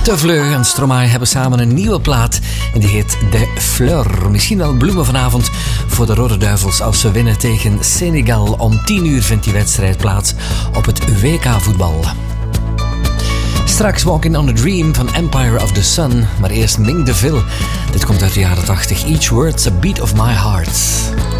De Fleur en Stromae hebben samen een nieuwe plaat en die heet De Fleur. Misschien wel bloemen vanavond voor de Rode Duivels als ze winnen tegen Senegal. Om 10 uur vindt die wedstrijd plaats op het WK-voetbal. Straks Walking on a Dream van Empire of the Sun, maar eerst Ming DeVille. Dit komt uit de jaren 80. Each word's a beat of my heart.